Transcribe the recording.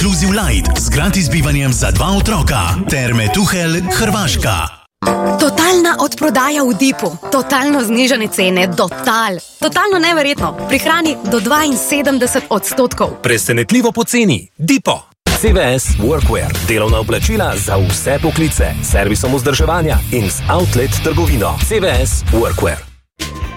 Inclusive Light z gratis bivanjem za 2 otroka. Terme Tuhelj, Hrvaška. Totalna odprodaja v Dipu. Totalno znižane cene. Totalno neverjetno. Prihrani do 72%. Presenetljivo poceni. Dipo. CVS Workwear. Delovna oblačila za vse poklice. Servisom vzdrževanja in z outlet trgovino. CVS Workwear.